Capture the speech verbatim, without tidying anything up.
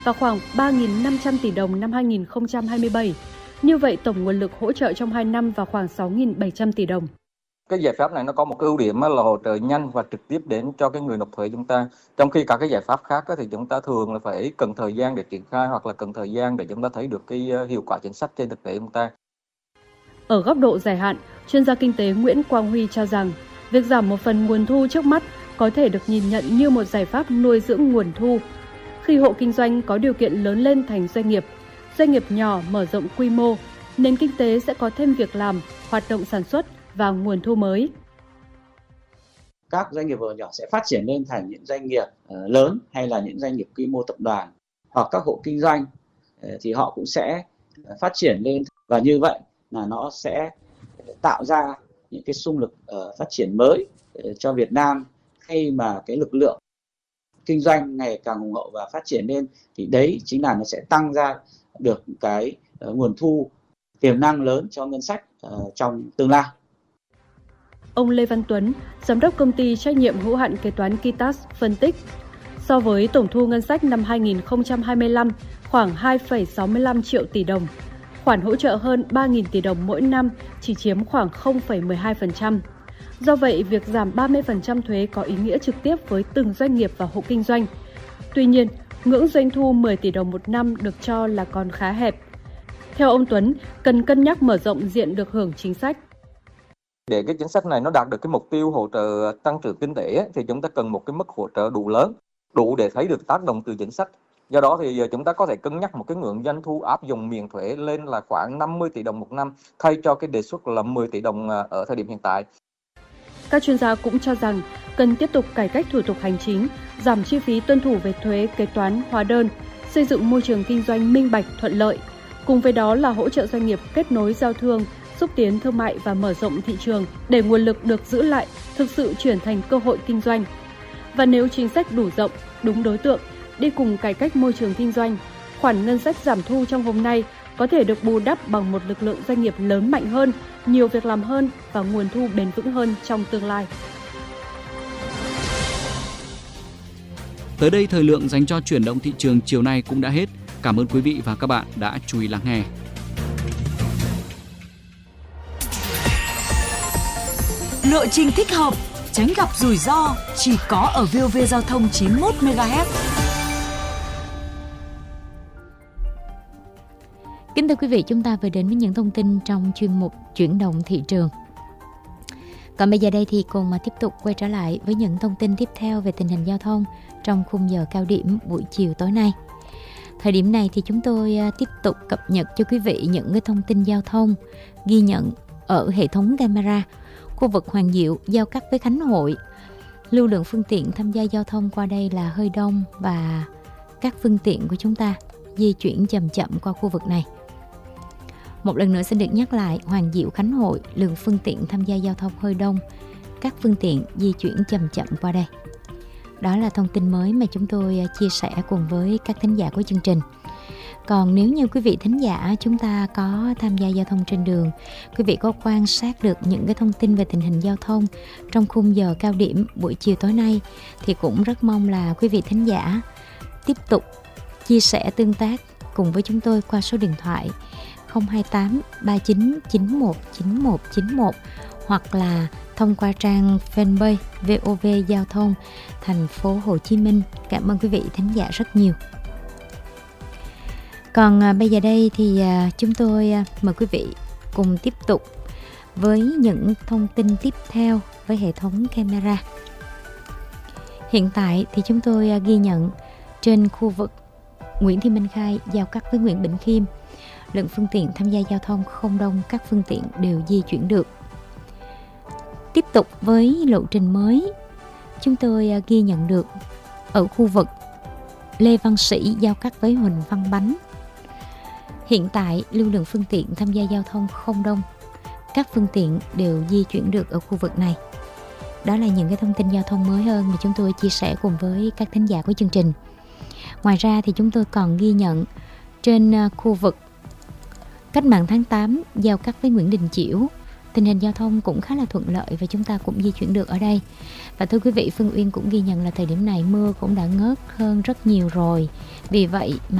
và khoảng ba nghìn năm trăm tỷ đồng năm hai nghìn không trăm hai mươi bảy. Như vậy, tổng nguồn lực hỗ trợ trong hai năm vào khoảng sáu nghìn bảy trăm tỷ đồng. Cái giải pháp này nó có một cái ưu điểm là hỗ trợ nhanh và trực tiếp đến cho cái người nộp thuế chúng ta. Trong khi các cái giải pháp khác thì chúng ta thường là phải cần thời gian để triển khai hoặc là cần thời gian để chúng ta thấy được cái hiệu quả chính sách trên thực tế chúng ta. Ở góc độ dài hạn, chuyên gia kinh tế Nguyễn Quang Huy cho rằng việc giảm một phần nguồn thu trước mắt có thể được nhìn nhận như một giải pháp nuôi dưỡng nguồn thu. Khi hộ kinh doanh có điều kiện lớn lên thành doanh nghiệp, doanh nghiệp nhỏ mở rộng quy mô, nền kinh tế sẽ có thêm việc làm, hoạt động sản xuất và nguồn thu mới. Các doanh nghiệp vừa nhỏ sẽ phát triển lên thành những doanh nghiệp lớn hay là những doanh nghiệp quy mô tập đoàn, hoặc các hộ kinh doanh thì họ cũng sẽ phát triển lên, và như vậy là nó sẽ tạo ra những cái xung lực phát triển mới cho Việt Nam. Khi mà cái lực lượng kinh doanh ngày càng hùng hậu và phát triển lên thì đấy chính là nó sẽ tăng ra được cái nguồn thu tiềm năng lớn cho ngân sách trong tương lai. Ông Lê Văn Tuấn, giám đốc công ty trách nhiệm hữu hạn kế toán Kitas phân tích, so với tổng thu ngân sách năm hai nghìn không trăm hai mươi lăm khoảng hai phẩy sáu mươi lăm triệu tỷ đồng, khoản hỗ trợ hơn ba nghìn tỷ đồng mỗi năm chỉ chiếm khoảng không phẩy mười hai phần trăm. Do vậy, việc giảm ba mươi phần trăm thuế có ý nghĩa trực tiếp với từng doanh nghiệp và hộ kinh doanh. Tuy nhiên, ngưỡng doanh thu mười tỷ đồng một năm được cho là còn khá hẹp. Theo ông Tuấn, cần cân nhắc mở rộng diện được hưởng chính sách. Để cái chính sách này nó đạt được cái mục tiêu hỗ trợ tăng trưởng kinh tế thì chúng ta cần một cái mức hỗ trợ đủ lớn, đủ để thấy được tác động từ chính sách. Do đó thì chúng ta có thể cân nhắc một cái ngưỡng doanh thu áp dụng miễn thuế lên là khoảng năm mươi tỷ đồng một năm thay cho cái đề xuất là mười tỷ đồng ở thời điểm hiện tại. Các chuyên gia cũng cho rằng cần tiếp tục cải cách thủ tục hành chính, giảm chi phí tuân thủ về thuế, kế toán, hóa đơn, xây dựng môi trường kinh doanh minh bạch, thuận lợi. Cùng với đó là hỗ trợ doanh nghiệp kết nối giao thương, xúc tiến thương mại và mở rộng thị trường để nguồn lực được giữ lại, thực sự chuyển thành cơ hội kinh doanh. Và nếu chính sách đủ rộng, đúng đối tượng, đi cùng cải cách môi trường kinh doanh, khoản ngân sách giảm thu trong hôm nay có thể được bù đắp bằng một lực lượng doanh nghiệp lớn mạnh hơn, nhiều việc làm hơn và nguồn thu bền vững hơn trong tương lai. Tới đây thời lượng dành cho chuyển động thị trường chiều nay cũng đã hết. Cảm ơn quý vị và các bạn đã chú ý lắng nghe. Lộ trình thích hợp, tránh gặp rủi ro chỉ có ở vê o vê Giao thông chín mươi mốt mê ga héc. Kính thưa quý vị, chúng ta vừa đến với những thông tin trong chuyên mục chuyển động thị trường. Còn bây giờ đây thì cùng mà tiếp tục quay trở lại với những thông tin tiếp theo về tình hình giao thông trong khung giờ cao điểm buổi chiều tối nay. Thời điểm này thì chúng tôi tiếp tục cập nhật cho quý vị những cái thông tin giao thông ghi nhận ở hệ thống camera khu vực Hoàng Diệu giao cắt với Khánh Hội. Lưu lượng phương tiện tham gia giao thông qua đây là hơi đông và các phương tiện của chúng ta di chuyển chậm chậm qua khu vực này. Một lần nữa xin được nhắc lại, Hoàng Diệu Khánh Hội, lượng phương tiện tham gia giao thông hơi đông, các phương tiện di chuyển chậm chậm qua đây. Đó là thông tin mới mà chúng tôi chia sẻ cùng với các thính giả của chương trình. Còn nếu như quý vị thính giả chúng ta có tham gia giao thông trên đường, quý vị có quan sát được những cái thông tin về tình hình giao thông trong khung giờ cao điểm buổi chiều tối nay, thì cũng rất mong là quý vị thính giả tiếp tục chia sẻ tương tác cùng với chúng tôi qua số điện thoại không hai tám ba chín chín một chín một chín một hoặc là thông qua trang fanpage vê o vê Giao thông thành phố Hồ Chí Minh. Cảm ơn quý vị thính giả rất nhiều. Còn à, bây giờ đây thì à, chúng tôi à, mời quý vị cùng tiếp tục với những thông tin tiếp theo với hệ thống camera. Hiện tại thì chúng tôi à, ghi nhận trên khu vực Nguyễn Thị Minh Khai giao cắt với Nguyễn Bỉnh Khiêm, lượng phương tiện tham gia giao thông không đông, các phương tiện đều di chuyển được. Tiếp tục với lộ trình mới, chúng tôi ghi nhận được ở khu vực Lê Văn Sĩ giao cắt với Huỳnh Văn Bánh. Hiện tại lưu lượng phương tiện tham gia giao thông không đông, các phương tiện đều di chuyển được ở khu vực này. Đó là những cái thông tin giao thông mới hơn mà chúng tôi chia sẻ cùng với các thính giả của chương trình. Ngoài ra thì chúng tôi còn ghi nhận trên khu vực Cách mạng tháng tám giao cắt với Nguyễn Đình Chiểu, tình hình giao thông cũng khá là thuận lợi và chúng ta cũng di chuyển được ở đây. Và thưa quý vị, Phương Uyên cũng ghi nhận là thời điểm này mưa cũng đã ngớt hơn rất nhiều rồi. Vì vậy mà